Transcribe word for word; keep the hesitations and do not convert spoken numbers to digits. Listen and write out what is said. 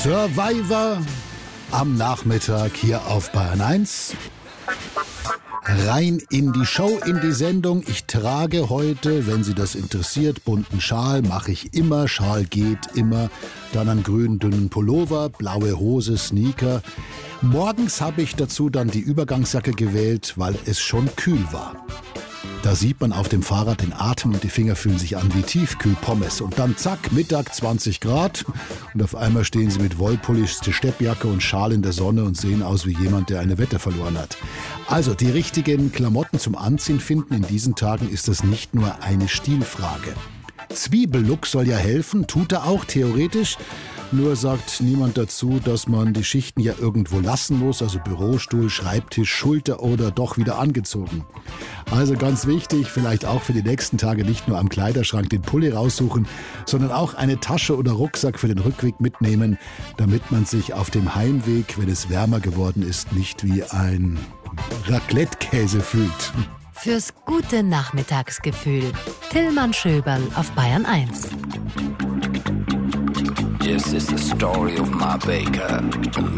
Survivor am Nachmittag hier auf Bayern eins. Rein in die Show, in die Sendung. Ich trage heute, wenn Sie das interessiert, bunten Schal. Mache ich immer. Schal geht immer. Dann einen grünen, dünnen Pullover, blaue Hose, Sneaker. Morgens habe ich dazu dann die Übergangsjacke gewählt, weil es schon kühl war. Da sieht man auf dem Fahrrad den Atem und die Finger fühlen sich an wie Tiefkühlpommes. Und dann zack, Mittag zwanzig Grad und auf einmal stehen sie mit Wollpulli, Steppjacke und Schal in der Sonne und sehen aus wie jemand, der eine Wette verloren hat. Also die richtigen Klamotten zum Anziehen finden in diesen Tagen ist das nicht nur eine Stilfrage. Zwiebellook soll ja helfen, tut er auch theoretisch. Nur sagt niemand dazu, dass man die Schichten ja irgendwo lassen muss, also Bürostuhl, Schreibtisch, Schulter oder doch wieder angezogen. Also ganz wichtig, vielleicht auch für die nächsten Tage nicht nur am Kleiderschrank den Pulli raussuchen, sondern auch eine Tasche oder Rucksack für den Rückweg mitnehmen, damit man sich auf dem Heimweg, wenn es wärmer geworden ist, nicht wie ein Raclette-Käse fühlt. Fürs gute Nachmittagsgefühl. Tillmann Schöberl auf Bayern eins. This is the story of my baker.